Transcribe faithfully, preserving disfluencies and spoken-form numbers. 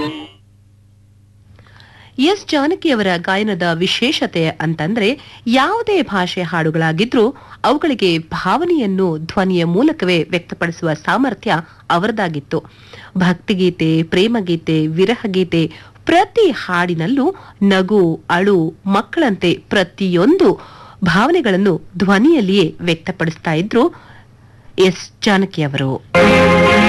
S ಜಾನಕಿಯವರ ಗಾಯನದ ವಿಶೇಷತೆ ಅಂತಂದ್ರೆ ಯಾವುದೇ ಭಾಷೆ ಹಾಡುಗಳಾಗಿದ್ರೂ ಅವುಗಳಿಗೆ ಭಾವನೆಯನ್ನು ಧ್ವನಿಯ ಮೂಲಕವೇ ವ್ಯಕ್ತಪಡಿಸುವ ಸಾಮರ್ಥ್ಯ ಅವರದಾಗಿತ್ತು. ಭಕ್ತಿಗೀತೆ, ಪ್ರೇಮಗೀತೆ, ವಿರಹಗೀತೆ ಪ್ರತಿ ಹಾಡಿನಲ್ಲೂ ನಗು, ಅಳು, ಮಕ್ಕಳಂತೆ ಪ್ರತಿಯೊಂದು ಭಾವನೆಗಳನ್ನು ಧ್ವನಿಯಲ್ಲಿಯೇ ವ್ಯಕ್ತಪಡಿಸ್ತಾ ಇದ್ರು ಎಸ್ ಜಾನಕಿಯವರು.